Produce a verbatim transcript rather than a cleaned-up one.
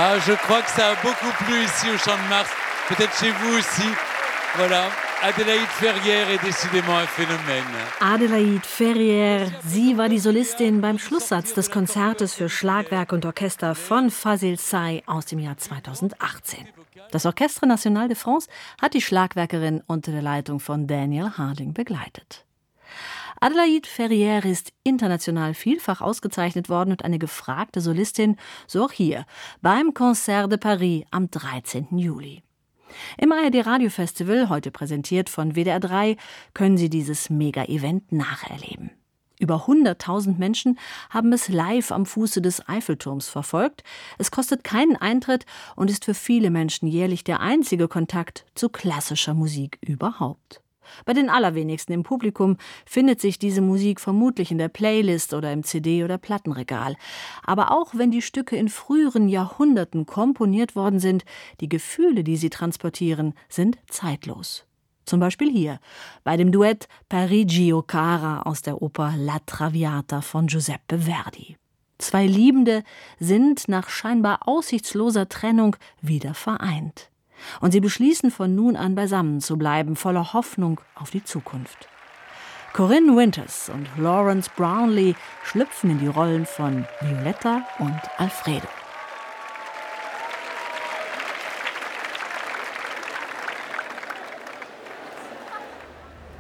Ah, je crois que ça a beaucoup plu ici au Champ de Mars, peut-être chez vous aussi. Voilà, Adélaïde Ferrière est décidément ein Phänomen. Adélaïde Ferrière, sie war die Solistin beim Schlusssatz des Konzertes für Schlagwerk und Orchester von Fazil Say aus dem Jahr zweitausendachtzehn. Das Orchestre National de France hat die Schlagwerkerin unter der Leitung von Daniel Harding begleitet. Adélaïde Ferrière ist international vielfach ausgezeichnet worden und eine gefragte Solistin, so auch hier beim Concert de Paris am dreizehnten Juli. Im A R D-Radiofestival, heute präsentiert von W D R drei, können Sie dieses Mega-Event nacherleben. Über hunderttausend Menschen haben es live am Fuße des Eiffelturms verfolgt. Es kostet keinen Eintritt und ist für viele Menschen jährlich der einzige Kontakt zu klassischer Musik überhaupt. Bei den allerwenigsten im Publikum findet sich diese Musik vermutlich in der Playlist oder im C D- oder Plattenregal. Aber auch wenn die Stücke in früheren Jahrhunderten komponiert worden sind, die Gefühle, die sie transportieren, sind zeitlos. Zum Beispiel hier, bei dem Duett Parigi o Cara aus der Oper La Traviata von Giuseppe Verdi. Zwei Liebende sind nach scheinbar aussichtsloser Trennung wieder vereint. Und sie beschließen von nun an beisammen zu bleiben, voller Hoffnung auf die Zukunft. Corinne Winters und Lawrence Brownlee schlüpfen in die Rollen von Violetta und Alfredo.